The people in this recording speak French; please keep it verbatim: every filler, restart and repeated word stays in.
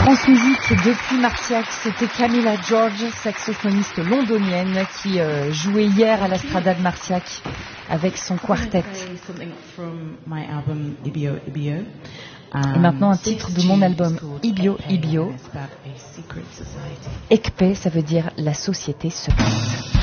France Musique, depuis Marciac, c'était Camilla George, saxophoniste londonienne, qui euh, jouait hier à la Strada de Marciac avec son quartet. Et maintenant un titre de mon album Ibio Ibio. Ekpe, ça veut dire la société secrète.